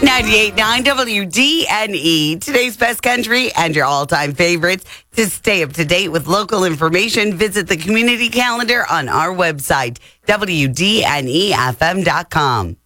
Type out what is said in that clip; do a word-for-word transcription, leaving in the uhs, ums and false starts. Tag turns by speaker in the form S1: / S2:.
S1: ninety-eight point nine W D N E, today's best country and your all-time favorites. To stay up to date with local information, visit the community calendar on our website, W D N E F M dot com.